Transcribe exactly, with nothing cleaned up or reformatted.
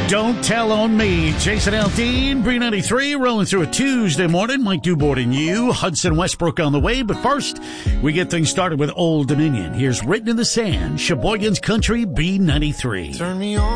Don't Tell on Me. Jason Aldean, B ninety-three, rolling through a Tuesday morning. Mike Dubord and you. Hudson Westbrook on the way. But first, we get things started with Old Dominion. Here's Written in the Sand, Sheboygan's Country, B ninety-three. Turn me on.